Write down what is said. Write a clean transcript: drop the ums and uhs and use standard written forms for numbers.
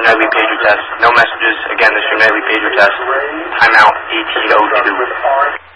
nightly pager test. No messages. Again, this is your nightly pager test. Timeout 1802.